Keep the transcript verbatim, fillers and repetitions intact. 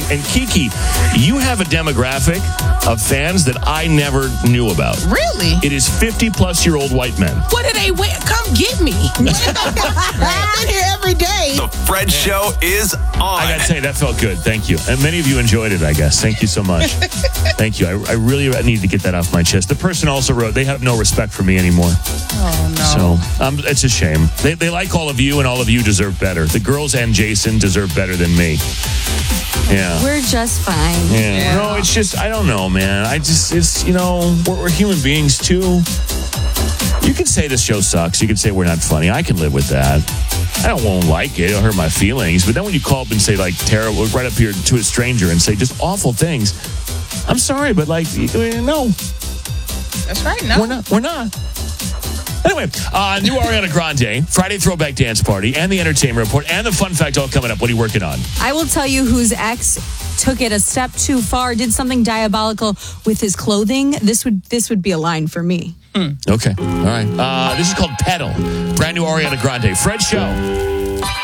And Kiki, you have a demographic of fans that I never knew about. Really? It is fifty-plus-year-old white men. What do they wear? Come get me. I've been here every day. The Fred Show is on. I got to say, that felt good. Thank you. And many of you enjoyed it, I guess. Thank you so much. Thank you. I, I really need to get that off my chest. The person also wrote, they have no respect for me anymore. Oh, no. So um, it's a shame. They, they like all of you, and all of you deserve better. The girls and Jason deserve better than me. Yeah. We're just fine. Yeah. Yeah. No, it's just, I don't know, man. I just, it's, you know, we're, we're human beings too. You can say this show sucks. You can say we're not funny. I can live with that. I don't won't like it. It'll hurt my feelings. But then when you call up and say, like, terrible, right up here to a stranger and say just awful things, I'm sorry, but, like, no. That's right. No. We're not. We're not. Anyway, uh, new Ariana Grande, Friday Throwback Dance Party, and the Entertainment Report, and the Fun Fact all coming up. What are you working on? I will tell you whose ex took it a step too far, did something diabolical with his clothing. This would this would be a line for me. Hmm. Okay. All right. Uh, this is called Pedal. Brand new Ariana Grande. Fred Show.